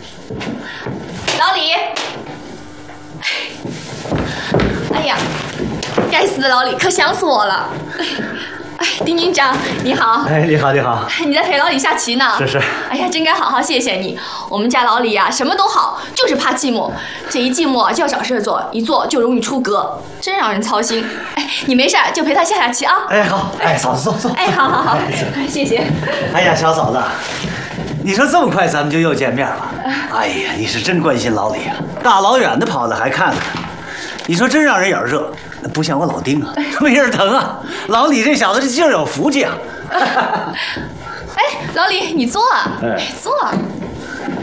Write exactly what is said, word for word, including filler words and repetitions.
老李，哎呀，该死的老李，可想死我了！哎，丁军长，你好。 哎，你好，你好。 你在陪老李下棋呢？ 是是。 哎呀，真该好好谢谢你。我们家老李呀、啊，什么都好，就是怕寂寞。这一寂寞就要找事做，一做就容易出格，真让人操心。哎，你没事就陪他下下棋啊。 哎，好。哎，嫂子坐坐。 哎，好好好，谢谢。 哎呀，小嫂子，你说这么快咱们就又见面了？哎呀，你是真关心老李啊，大老远的跑来还看看。你说真让人眼热。不像我老丁啊，没人疼啊。老李这小子这劲儿有福气啊！ 哎，老李，你坐啊，哎、坐。